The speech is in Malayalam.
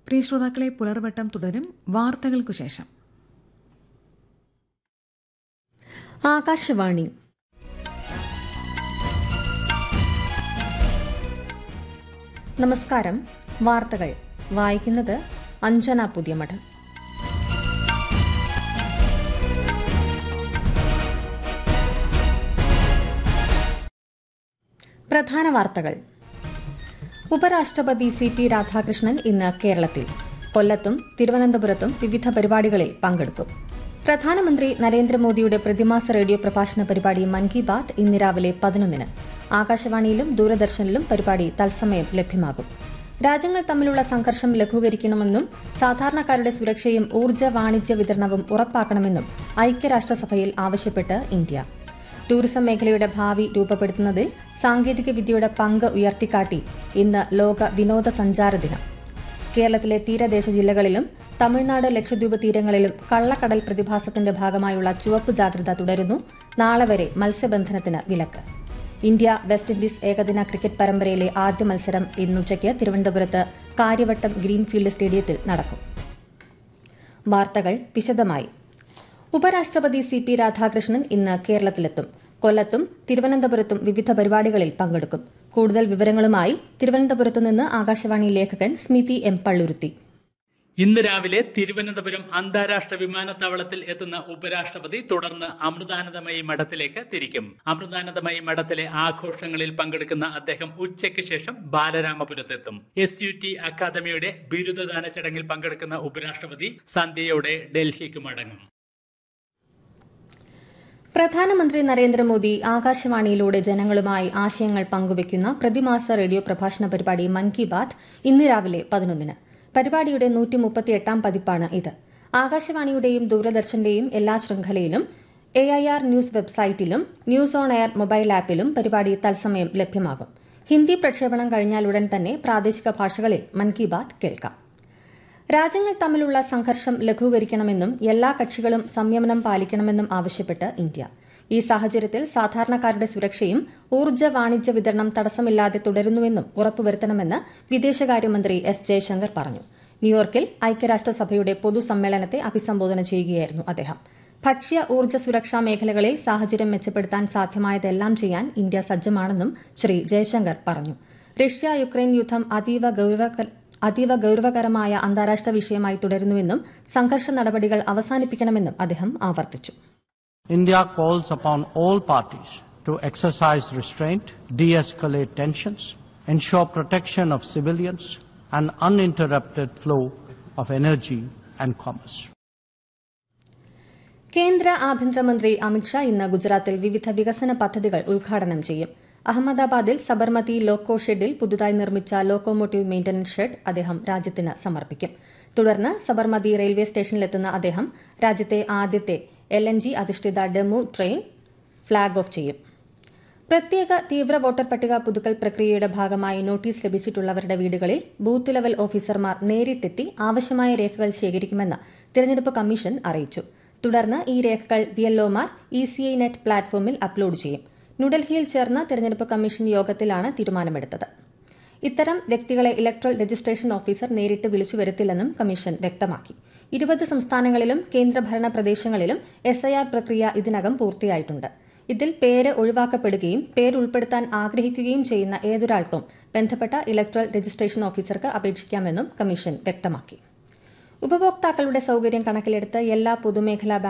പ്രിയ ശ്രോതാക്കളെ, പുലർവട്ടം തുടരും വാർത്തകൾക്കു ശേഷം. ആകാശവാണി. നമസ്കാരം. വാർത്തകൾ വായിക്കുന്നത് അഞ്ജന പുതിയമഠം. പ്രധാന വാർത്തകൾ. ഉപരാഷ്ട്രപതി CP രാധാകൃഷ്ണൻ ഇന്ന് കേരളത്തിൽ. കൊല്ലത്തും തിരുവനന്തപുരത്തും വിവിധ പരിപാടികളിൽ പങ്കെടുക്കും. പ്രധാനമന്ത്രി നരേന്ദ്രമോദിയുടെ പ്രതിമാസ റേഡിയോ പ്രഭാഷണ പരിപാടി മൻ കി ബാത് ഇന്ന് രാവിലെ 11-ന് ആകാശവാണിയിലും ദൂരദർശനിലും പരിപാടി തത്സമയം ലഭ്യമാകും. രാജ്യങ്ങൾ തമ്മിലുള്ള സംഘർഷം ലഘൂകരിക്കണമെന്നും സാധാരണക്കാരുടെ സുരക്ഷയും ഊർജ്ജ വാണിജ്യ വിതരണവും ഉറപ്പാക്കണമെന്നും ഐക്യരാഷ്ട്രസഭയിൽ ആവശ്യപ്പെട്ട് ഇന്ത്യ. ടൂറിസം മേഖലയുടെ ഭാവി രൂപപ്പെടുത്തുന്നതിൽ സാങ്കേതിക വിദ്യയുടെ പങ്ക് ഉയർത്തിക്കാട്ടി ഇന്ന് ലോക വിനോദസഞ്ചാര ദിനം. കേരളത്തിലെ തീരദേശ ജില്ലകളിലും തമിഴ്നാട് ലക്ഷദ്വീപ് തീരങ്ങളിലും കള്ളക്കടൽ പ്രതിഭാസത്തിന്റെ ഭാഗമായുള്ള ചുവപ്പ് ജാഗ്രത തുടരുന്നു. നാളെ വരെ മത്സ്യബന്ധനത്തിന് വിലക്ക്. ഇന്ത്യ വെസ്റ്റ് ഇൻഡീസ് ഏകദിന ക്രിക്കറ്റ് പരമ്പരയിലെ ആദ്യ മത്സരം ഇന്നുച്ചയ്ക്ക് തിരുവനന്തപുരത്ത് കാര്യവട്ടം ഗ്രീൻഫീൽഡ് സ്റ്റേഡിയത്തിൽ നടക്കും. വാർത്തകൾ വിശദമായി. ഉപരാഷ്ട്രപതി CP രാധാകൃഷ്ണൻ ഇന്ന് കേരളത്തിലെത്തും. കൊല്ലത്തും തിരുവനന്തപുരത്തും വിവിധ പരിപാടികളിൽ പങ്കെടുക്കും. കൂടുതൽ വിവരങ്ങളുമായി തിരുവനന്തപുരത്ത് നിന്ന് ആകാശവാണി ലേഖകൻ സ്മിതി M. പള്ളുരുത്തി. ഇന്ന് രാവിലെ തിരുവനന്തപുരം അന്താരാഷ്ട്ര വിമാനത്താവളത്തിൽ എത്തുന്ന ഉപരാഷ്ട്രപതി തുടർന്ന് അമൃതാനന്ദമയി മഠത്തിലേക്ക് തിരിക്കും. അമൃതാനന്ദമയി മഠത്തിലെ ആഘോഷങ്ങളിൽ പങ്കെടുക്കുന്ന അദ്ദേഹം ഉച്ചയ്ക്ക് ശേഷം ബാലരാമപുരത്തെത്തും. SUT അക്കാദമിയുടെ ബിരുദദാന ചടങ്ങിൽ പങ്കെടുക്കുന്ന ഉപരാഷ്ട്രപതി സന്ധ്യയോടെ ഡൽഹിക്ക് മടങ്ങും. പ്രധാനമന്ത്രി നരേന്ദ്രമോദി ആകാശവാണിയിലൂടെ ജനങ്ങളുമായി ആശയങ്ങൾ പങ്കുവയ്ക്കുന്ന പ്രതിമാസ റേഡിയോ പ്രഭാഷണ പരിപാടി മൻ കി ബാത് ഇന്ന് രാവിലെ 11-ന്. പരിപാടിയുടെ 138-ാം പതിപ്പാണ് ഇത്. ആകാശവാണിയുടെയും ദൂരദർശന്റെയും എല്ലാ ശൃംഖലയിലും AIR ന്യൂസ് വെബ്സൈറ്റിലും ന്യൂസ് ഓൺ എയർ മൊബൈൽ ആപ്പിലും പരിപാടി തത്സമയം ലഭ്യമാകും. ഹിന്ദി പ്രക്ഷേപണം കഴിഞ്ഞാലുടൻ തന്നെ പ്രാദേശിക ഭാഷകളിൽ മൻ കി ബാത് കേൾക്കാം. രാജ്യങ്ങൾ തമ്മിലുള്ള സംഘർഷം ലഘൂകരിക്കണമെന്നും എല്ലാ കക്ഷികളും സംയമനം പാലിക്കണമെന്നും ആവശ്യപ്പെട്ട് ഇന്ത്യ. ഈ സാഹചര്യത്തിൽ സാധാരണക്കാരുടെ സുരക്ഷയും ഊർജ്ജ വാണിജ്യ വിതരണം തടസ്സമില്ലാതെ തുടരുന്നുവെന്നും ഉറപ്പുവരുത്തണമെന്ന് വിദേശകാര്യമന്ത്രി S. ജയശങ്കർ പറഞ്ഞു. ന്യൂയോർക്കിൽ ഐക്യരാഷ്ട്രസഭയുടെ പൊതുസമ്മേളനത്തെ അഭിസംബോധന ചെയ്യുകയായിരുന്നു അദ്ദേഹം. ഭക്ഷ്യ ഊർജ്ജ സുരക്ഷാ മേഖലകളിൽ സാഹചര്യം മെച്ചപ്പെടുത്താൻ സാധ്യമായതെല്ലാം ചെയ്യാൻ ഇന്ത്യ സജ്ജമാണെന്നും ശ്രീ ജയശങ്കർ പറഞ്ഞു. റഷ്യ യുക്രൈൻ യുദ്ധം അതീവ ഗൌരവകരമായ അന്താരാഷ്ട്ര വിഷയമായി തുടരുന്നുവെന്നും സംഘർഷ നടപടികൾ അവസാനിപ്പിക്കണമെന്നും അദ്ദേഹം ആവർത്തിച്ചു. India calls upon all parties to exercise restraint, de-escalate tensions, ensure protection of civilians and uninterrupted flow of energy and commerce. കേന്ദ്ര ആഭ്യന്തരമന്ത്രി അമിത്ഷാ ഇന്ന് ഗുജറാത്തിൽ വിവിധ വികസന പദ്ധതികൾ ഉദ്ഘാടനം ചെയ്യും. അഹമ്മദാബാദിൽ സബർമതി ലോക്കോ ഷെഡിൽ പുതുതായി നിർമ്മിച്ച ലോക്കോമോട്ടീവ് മെയിന്റനൻസ് ഷെഡ് അദ്ദേഹം രാജ്യത്തിന് സമർപ്പിക്കും. തുടർന്ന് സബർമതി റെയിൽവേ സ്റ്റേഷനിലെത്തുന്ന അദ്ദേഹം രാജ്യത്തെ ആദ്യത്തെ LNG അധിഷ്ഠിത ഡെമു ട്രെയിൻ ഫ്ളാഗ് ഓഫ് ചെയ്യും. പ്രത്യേക തീവ്ര വോട്ടർ പട്ടിക പുതുക്കൽ പ്രക്രിയയുടെ ഭാഗമായി നോട്ടീസ് ലഭിച്ചിട്ടുള്ളവരുടെ വീടുകളിൽ ബൂത്ത് ലെവൽ ഓഫീസർമാർ നേരിട്ടെത്തി ആവശ്യമായ രേഖകൾ ശേഖരിക്കുമെന്ന് തിരഞ്ഞെടുപ്പ് കമ്മീഷൻ അറിയിച്ചു. തുടർന്ന് ഈ രേഖകൾ BLOമാർ ECI നെറ്റ് പ്ലാറ്റ്ഫോമിൽ അപ്ലോഡ് ചെയ്യും. ന്യൂഡൽഹിയിൽ ചേർന്ന തിരഞ്ഞെടുപ്പ് കമ്മീഷൻ യോഗത്തിലാണ് തീരുമാനമെടുത്തത്. ഇത്തരം വ്യക്തികളെ ഇലക്ട്രൽ രജിസ്ട്രേഷൻ ഓഫീസർ നേരിട്ട് വിളിച്ചു വരുത്തില്ലെന്നും കമ്മീഷൻ വ്യക്തമാക്കി. 20 സംസ്ഥാനങ്ങളിലും കേന്ദ്രഭരണ പ്രദേശങ്ങളിലും SIR പ്രക്രിയ ഇതിനകം പൂർത്തിയായിട്ടുണ്ട്. ഇതിൽ പേര് ഒഴിവാക്കപ്പെടുകയും പേരുൾപ്പെടുത്താൻ ആഗ്രഹിക്കുകയും ചെയ്യുന്ന ഏതൊരാൾക്കും ബന്ധപ്പെട്ട ഇലക്ട്രൽ രജിസ്ട്രേഷൻ ഓഫീസർക്ക് അപേക്ഷിക്കാമെന്നും കമ്മീഷൻ വ്യക്തമാക്കി. ഉപഭോക്താക്കളുടെ സൌകര്യം കണക്കിലെടുത്ത് എല്ലാ പൊതുമേഖലാ